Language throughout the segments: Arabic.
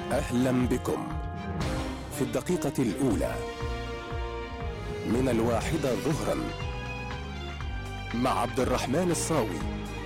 أهلا بكم في الدقيقة الأولى من 1 ظهرا مع عبد الرحمن الصاوي.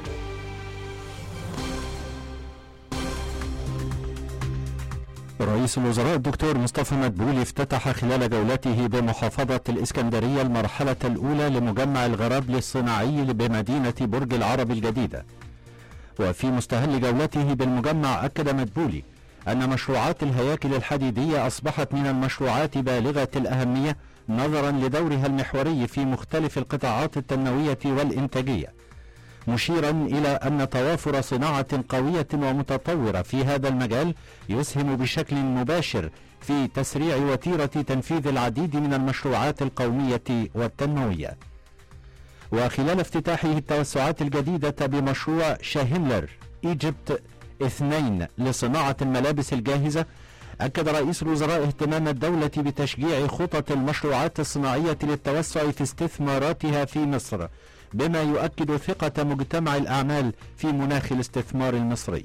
رئيس الوزراء الدكتور مصطفى مدبولي افتتح خلال جولته بمحافظة الإسكندرية المرحلة الأولى لمجمع الغرابلي الصناعي بمدينة برج العرب الجديدة. وفي مستهل جولته بالمجمع أكد مدبولي أن مشروعات الهياكل الحديدية أصبحت من المشروعات بالغة الأهمية نظرا لدورها المحوري في مختلف القطاعات التنموية والإنتاجية، مشيرا إلى أن توافر صناعة قوية ومتطورة في هذا المجال يسهم بشكل مباشر في تسريع وتيرة تنفيذ العديد من المشروعات القومية والتنموية. وخلال افتتاحه التوسعات الجديدة بمشروع شاهملر إيجيبت 2 لصناعة الملابس الجاهزة، أكد رئيس الوزراء اهتمام الدولة بتشجيع خطط المشروعات الصناعية للتوسع في استثماراتها في مصر، بما يؤكد ثقة مجتمع الأعمال في مناخ الاستثمار المصري.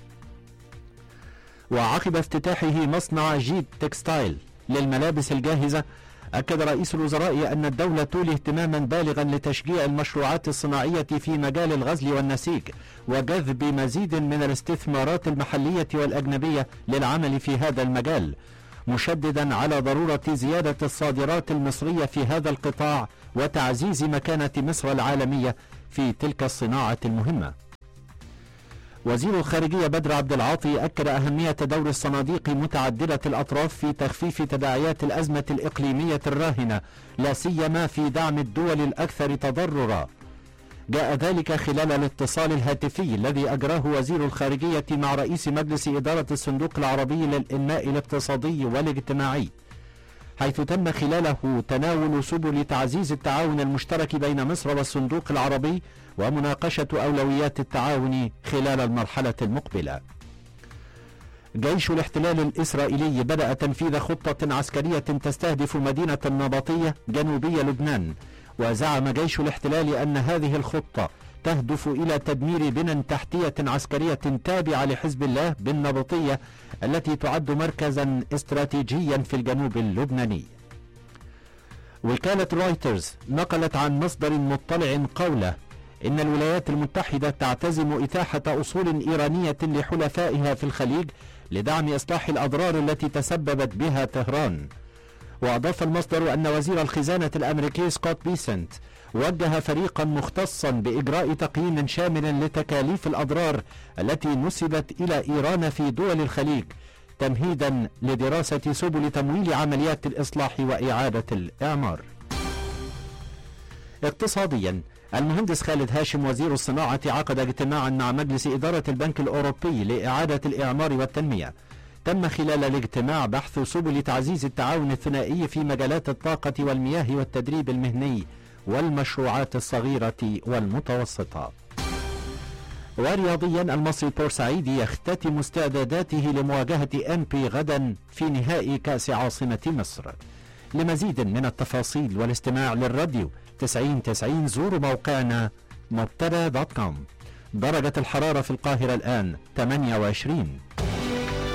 وعقب افتتاحه مصنع جيد تكستايل للملابس الجاهزة، أكد رئيس الوزراء أن الدولة تولي اهتماما بالغا لتشجيع المشروعات الصناعية في مجال الغزل والنسيج وجذب مزيد من الاستثمارات المحلية والأجنبية للعمل في هذا المجال، مشددا على ضرورة زيادة الصادرات المصرية في هذا القطاع وتعزيز مكانة مصر العالمية في تلك الصناعة المهمة. وزير الخارجية بدر عبد العاطي أكد أهمية دور الصناديق متعددة الأطراف في تخفيف تداعيات الأزمة الإقليمية الراهنة، لا سيما في دعم الدول الأكثر تضررا. جاء ذلك خلال الاتصال الهاتفي الذي أجراه وزير الخارجية مع رئيس مجلس إدارة الصندوق العربي للإنماء الاقتصادي والاجتماعي، حيث تم خلاله تناول سبل تعزيز التعاون المشترك بين مصر والصندوق العربي ومناقشة أولويات التعاون خلال المرحلة المقبلة. جيش الاحتلال الإسرائيلي بدأ تنفيذ خطة عسكرية تستهدف مدينة النبطية جنوبي لبنان، وزعم جيش الاحتلال أن هذه الخطة تهدف إلى تدمير بنى تحتية عسكرية تابعة لحزب الله بالنبطية التي تعد مركزا استراتيجيا في الجنوب اللبناني. وكالة رويترز نقلت عن مصدر مطلع قوله إن الولايات المتحدة تعتزم إتاحة أصول إيرانية لحلفائها في الخليج لدعم إصلاح الأضرار التي تسببت بها طهران. وأضاف المصدر أن وزير الخزانة الأمريكي سكوت بيسنت وجه فريقا مختصا بإجراء تقييم شامل لتكاليف الأضرار التي نسبت إلى إيران في دول الخليج، تمهيدا لدراسة سبل تمويل عمليات الإصلاح وإعادة الإعمار. اقتصاديا، المهندس خالد هاشم وزير الصناعة عقد اجتماعا مع مجلس إدارة البنك الأوروبي لإعادة الإعمار والتنمية. تم خلال الاجتماع بحث سبل تعزيز التعاون الثنائي في مجالات الطاقة والمياه والتدريب المهني والمشروعات الصغيرة والمتوسطة. ورياضيا، المصري بورسعيدي يختتم استعداداته لمواجهة MP غدا في نهائي كأس عاصمة مصر. لمزيد من التفاصيل والاستماع للراديو 90 زوروا موقعنا مبتدا.com. درجة الحرارة في القاهرة الآن 28.